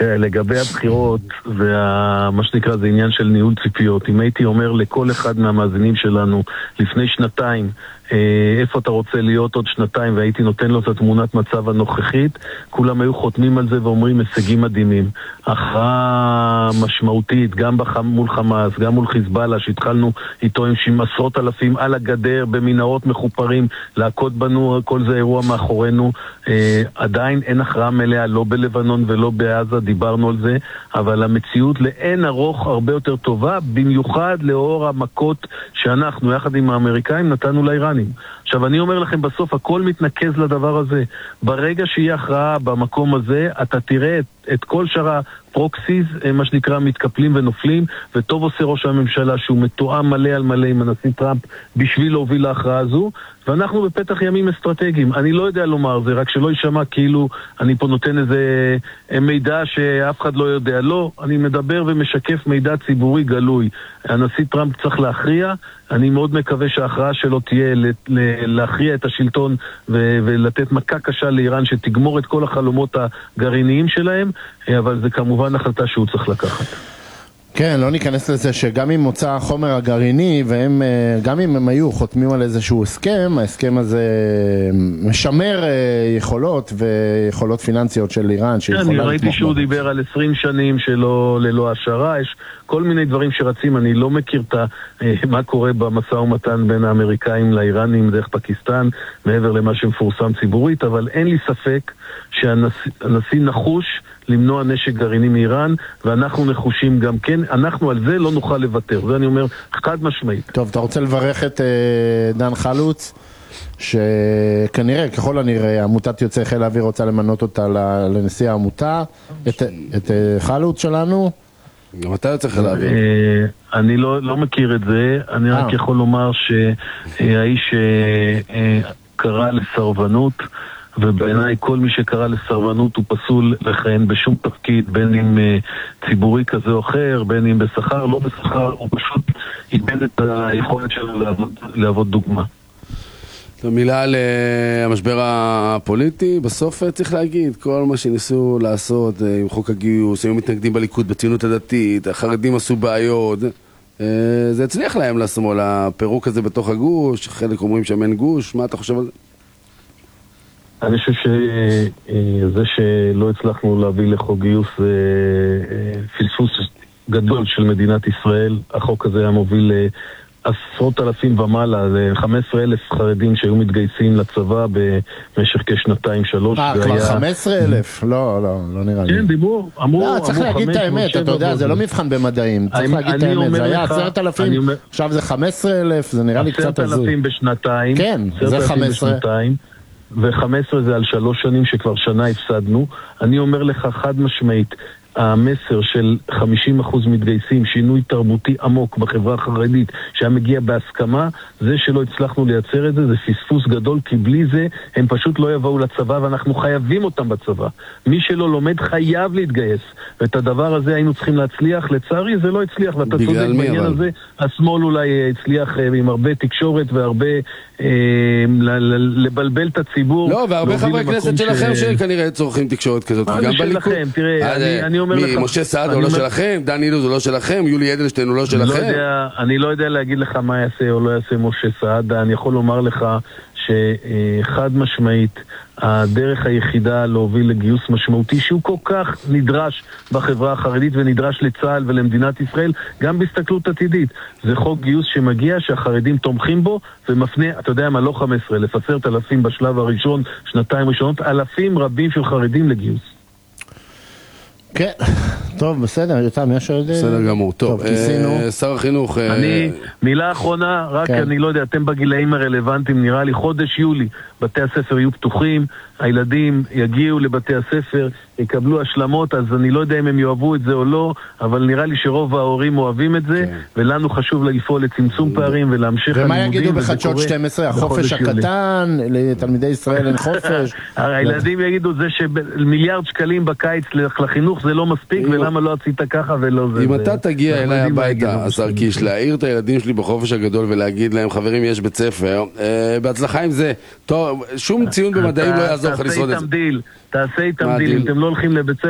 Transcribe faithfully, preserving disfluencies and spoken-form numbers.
לגבי הבחירות, ומה שנקרא זה עניין של ניהול ציפיות. אם הייתי אומר לכל אחד מהמאזינים שלנו לפני שנתיים, איפה אתה רוצה להיות עוד שנתיים, והייתי נותן לו את התמונת מצב הנוכחית, כולם היו חותמים על זה ואומרים הישגים מדהימים. הכרעה משמעותית, גם מול חמאס, גם מול חיזבאללה, שהתחלנו איתו עם עשרות אלפים על הגדר, במנהרות מחופרים, להכות בנו, כל זה אירוע מאחורינו. עדיין אין הכרעה מלאה, לא בלבנון ולא בעזה, דיברנו על זה, אבל המציאות לאין ארוך הרבה יותר טובה, במיוחד לאור המכות שאנחנו, יחד עם האמריקאים, נתנו לאיראנים. עכשיו אני אומר לכם, בסוף הכל מתנקז לדבר הזה. ברגע שיהיה הכרעה במקום הזה, אתה תראה את, את כל שאר הפרוקסיז, מה שנקרא, מתקפלים ונופלים, וטוב עושה ראש הממשלה שהוא מתואם מלא על מלא עם הנשיא טראמפ בשביל להוביל להכרעה הזו, ואנחנו בפתח ימים אסטרטגיים. אני לא יודע לומר זה, רק שלא יישמע כאילו אני פה נותן איזה מידע שאף אחד לא יודע. לא, אני מדבר ומשקף מידע ציבורי גלוי. הנשיא טראמפ צריך להכריע, אני מאוד מקווה שההכרעה שלו תהיה להכריע את השלטון ולתת מכה קשה לאיראן שתגמור את כל החלומות הגרעיניים שלהם, אבל זה כמובן החלטה שהוא צריך לקחת. כן, לא ניכנס לזה שגם אם מוצא החומר הגרעיני, והם, גם אם הם היו חותמים על איזשהו הסכם, ההסכם הזה משמר יכולות ויכולות פיננסיות של איראן. כן, אני ראיתי שהוא דיבר על עשרים שנים שלא, ללא השערה, יש כל מיני דברים שרצים, אני לא מכיר את מה קורה במשא ומתן בין האמריקאים לאיראנים דרך פקיסטן, מעבר למה שמפורסם ציבורית, אבל אין לי ספק שהנשיא נחוש למנוע נשק גרעיני מאיראן, ואנחנו נחושים גם כן, אנחנו על זה לא נוכל לוותר, זה אני אומר חד משמעית. טוב, אתה רוצה לברך את דן חלוץ, שכנראה, ככל הנראה, עמותת יוצאי חיל האוויר רוצה למנות אותה לנשיא העמותה, את, את חלוץ שלנו? גם אתה יוצא חיל האוויר. אני לא, לא מכיר את זה, אני רק יכול לומר שהאיש קרא לסרבנות, ובעיניי כל מי שקרא לסרבנות הוא פסול לכהן בשום תפקיד, בין אם uh, ציבורי כזה או אחר, בין אם בשכר, לא בשכר, הוא פשוט איבד את היכולת שלו לעבוד, לעבוד דוגמה. מילה על uh, המשבר הפוליטי, בסוף uh, צריך להגיד, כל מה שניסו לעשות uh, עם חוק הגיוס, היו מתנגדים בליכוד, בציונות הדתית, החרדים עשו בעיות, uh, זה הצליח להם לשמאל, הפירוק הזה בתוך הגוש, חלק אומרים שם אין גוש, מה אתה חושב על זה? אני חושב שזה שלא הצלחנו להביא לחוק גיוס פספוס גדול של מדינת ישראל. החוק הזה היה מוביל עשרות אלפים ומעלה, ל-חמישה עשר אלף חרדים שהיו מתגייסים לצבא במשך כשנתיים שלוש. אה, כבר חמישה עשר אלף? לא, לא, לא נראה לי. כן, דיבור, אמרו, לא, צריך להגיד את האמת, אתה יודע, זה לא מבחן במדעים, צריך להגיד את האמת, זה היה עשרת אלפים, עכשיו זה חמישה עשר אלף, זה נראה לי קצת הזוי. עשרת אלפים בשנתיים. כן, זה חמש עשרה. ו-חמש עשרה זה על שלוש שנים שכבר שנה הפסדנו. אני אומר לך חד משמעית, המסר של חמישים אחוז מתגייסים, שינוי תרבותי עמוק בחברה החרדית שהיה מגיע בהסכמה, זה שלא הצלחנו לייצר את זה, זה פספוס גדול, כי בלי זה הם פשוט לא יבואו לצבא, ואנחנו חייבים אותם בצבא. מי שלא לומד חייב להתגייס, ואת הדבר הזה היינו צריכים להצליח. לצערי זה לא הצליח, ואתה צודק בעניין הזה, השמאל אולי הצליח עם הרבה תקשורת והרבה לבלבל את הציבור. לא, והרבה חברי כנסת שלכם שכנראה צורכים תקשורת כזאת, גם בליכוד. תראה, אני אומר לך, משה סעד הוא לא שלכם, דן אילוז הוא לא שלכם, יולי אדלשטיין הוא לא שלכם. אני לא יודע להגיד לך מה יעשה או לא יעשה משה סעד. אני יכול לומר לך שחד משמעית הדרך היחידה להוביל לגיוס משמעותי שהוא כל כך נדרש בחברה החרדית ונדרש לצה"ל ולמדינת ישראל, גם בהסתכלות עתידית, זה חוק גיוס שמגיע שהחרדים תומכים בו ומפנה, אתה יודע מה, לא חמישה עשר אלף, עשרת אלפים בשלב הראשון, שנתיים ראשונות, אלפים רבים של חרדים לגיוס. כן, טוב, בסדר, יותם, יש עוד... בסדר גמור, טוב, שר החינוך... אני, מילה אחרונה, רק אני לא יודע, אתם בגילאים הרלוונטיים, נראה לי חודש יולי, בתי הספר יהיו פתוחים, הילדים יגיעו לבתי הספר, יקבלו השלמות, אז אני לא יודע אם הם יאהבו את זה או לא, אבל נראה לי שרוב ההורים אוהבים את זה, ולנו חשוב לפעול לצמצום פערים ולהמשיך הלימודים. ומה יגידו בחדשות שתים עשרה? החופש הקטן, לתלמידי ישראל אין חופש? הילדים יגידו זה שמיליארד שקלים בקיץ לחינוך זה לא מספיק, ולמה לא עשית ככה ולא זה. אם אתה תגיע אליי הביתה, השר קיש, להעיר את הילדים שלי בחופש הגדול ולהגיד להם, חברים, יש בית ספר, בהצלחה עם זה. טוב, שום ציון במדעים לא יעזור לך לשרוד את זה. תעשה איתם דיל, תעשה איתם דיל, אם אתם לא הולכים לבית ספר